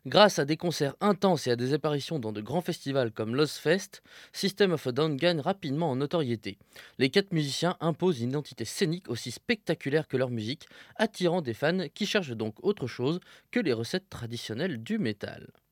Grâce à des concerts intenses et à des apparitions dans de grands festivals comme l'Ozfest, System of a Down gagne rapidement en notoriété. Les quatre musiciens imposent une identité scénique aussi spectaculaire que leur musique, attirant des fans qui cherchent donc autre chose que les recettes traditionnelles du métal.